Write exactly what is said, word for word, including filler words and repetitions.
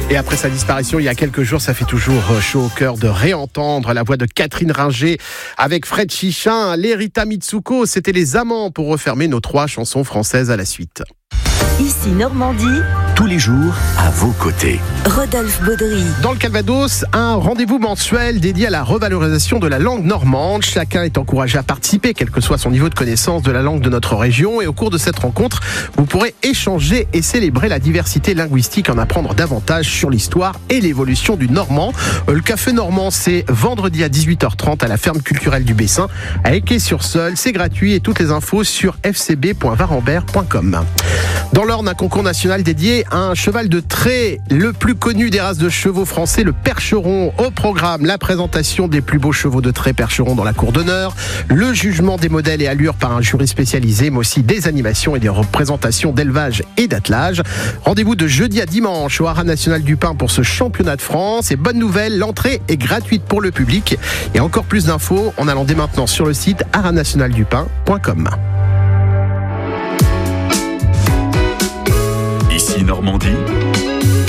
Et après sa disparition il y a quelques jours, ça fait toujours chaud au cœur de réentendre la voix de Catherine Ringer avec Fred Chichin, l'Erita Mitsuko. C'était les amants pour refermer nos trois chansons françaises à la suite. Ici Normandie, tous les jours à vos côtés. Rodolphe Baudry. Dans le Calvados, un rendez-vous mensuel dédié à la revalorisation de la langue normande. Chacun est encouragé à participer, quel que soit son niveau de connaissance de la langue de notre région. Et au cours de cette rencontre, vous pourrez échanger et célébrer la diversité linguistique, en apprendre davantage sur l'histoire et l'évolution du normand. Le Café Normand, c'est vendredi à dix-huit heures trente à la ferme culturelle du Bessin, à Équet-sur-Seulles. C'est gratuit et toutes les infos sur f c b point varambert point com. Dans l'Orne, un concours national dédié à un cheval de trait, le plus connu des races de chevaux français, le Percheron. Au programme, la présentation des plus beaux chevaux de trait Percheron dans la cour d'honneur, le jugement des modèles et allures par un jury spécialisé, mais aussi des animations et des représentations d'élevage et d'attelage. Rendez-vous de jeudi à dimanche au Haras National du Pin pour ce championnat de France. Et bonne nouvelle, l'entrée est gratuite pour le public. Et encore plus d'infos en allant dès maintenant sur le site haras national du pin point com. Ici Normandie.